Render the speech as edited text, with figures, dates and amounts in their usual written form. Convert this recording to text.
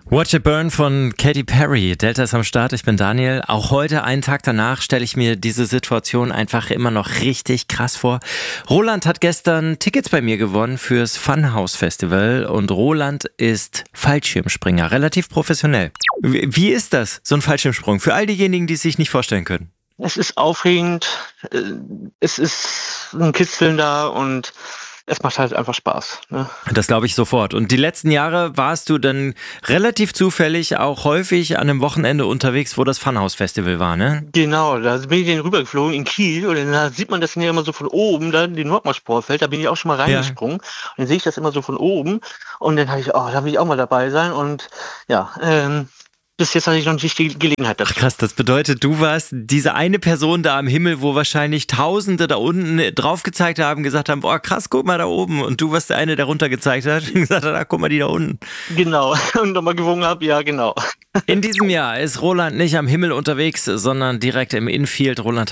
Watch It Burn von Katy Perry. Delta ist am Start, ich bin Daniel. Auch heute, einen Tag danach, stelle ich mir diese Situation einfach immer noch richtig krass vor. Roland hat gestern Tickets bei mir gewonnen fürs Funhouse Festival und Roland ist Fallschirmspringer, relativ professionell. Wie ist das, so ein Fallschirmsprung? Für all diejenigen, die es sich nicht vorstellen können. Es ist aufregend, es ist ein Kitzfeln da und es macht halt einfach Spaß. Ne? Das glaube ich sofort. Und die letzten Jahre warst du dann relativ zufällig auch häufig an einem Wochenende unterwegs, wo das Funhouse Festival war, ne? Genau, da bin ich dann rübergeflogen in Kiel und da sieht man das ja immer so von oben, da den Nordmark-Sportfeld, da bin ich auch schon mal reingesprungen. Und dann sehe ich das immer so von oben und dann habe ich, da will ich auch mal dabei sein und ja, bis jetzt hatte ich noch nicht die Gelegenheit dazu. Ach krass, das bedeutet, du warst diese eine Person da am Himmel, wo wahrscheinlich Tausende da unten drauf gezeigt haben, gesagt haben, boah krass, guck mal da oben. Und du warst der eine, der runter gezeigt hat und gesagt hat, guck mal die da unten. Genau, und nochmal gewungen habe, ja genau. In diesem Jahr ist Roland nicht am Himmel unterwegs, sondern direkt im Infield. Roland